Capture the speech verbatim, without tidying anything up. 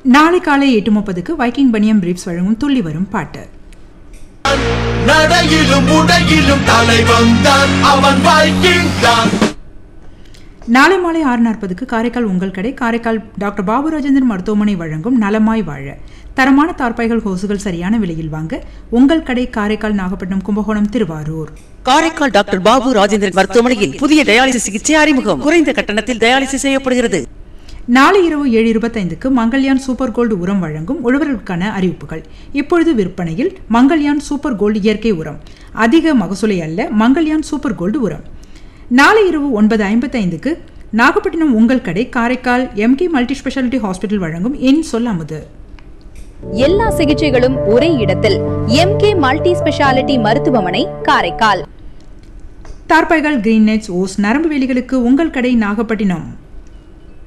நாளை காலை எட்டு முப்பதுக்கு வைக்கிங் பனியம் பிரீப்ஸ் வழங்கும் துள்ளி வரும் பாட்டு. நடையிலும் உடையிலும் தலைவன் தான் அவன் வைக்கிங் தான். நாளை மாலை ஆறு நாற்பதுக்கு காரைக்கால் உங்கள் கடை காரைக்கால் டாக்டர் பாபு ராஜேந்திரன் மருத்துவமனை வழங்கும் நலமாய் வாழ தரமான தார்பாய்கள் ஹோசுகள் சரியான விலையில் வாங்க உங்கள் கடை காரைக்கால் நாகப்பட்டினம் கும்பகோணம் திருவாரூர். காரைக்கால் டாக்டர் பாபு ராஜேந்திரன் மருத்துவமனையில் புதிய டயாலிசிஸ் சிகிச்சை அறிமுகம். குறைந்த கட்டணத்தில் டயாலிசிஸ் செய்யப்படுகிறது. நாளை இரவு ஏழு இருபத்தைந்துக்கு மங்கள்யான் சூப்பர் கோல்டு உரம் வழங்கும் உழவர்களுக்கான அறிவிப்புகள். இப்பொழுது விற்பனையில் மங்கள்யான் சூப்பர் கோல்டு இயற்கை உரம். அதிக மகசூலை அல்ல, மங்கள்யான் சூப்பர் கோல்டு உரம். நாளை இரவு ஒன்பது ஐம்பத்தைந்துக்கு நாகப்பட்டினம் உங்கள் கடை Karaikal MK multi speciality hospital வழங்கும் என் சொல் அமுது. எல்லா சிகிச்சைகளும் ஒரே இடத்தில் எம்கே மல்டி ஸ்பெஷாலிட்டி மருத்துவமனை காரைக்கால். தார்பாய்கள், கிரீன் நெட்ஸ், ஓஸ், நரம்பு வேலிகளுக்கு உங்கள் கடை நாகப்பட்டினம்.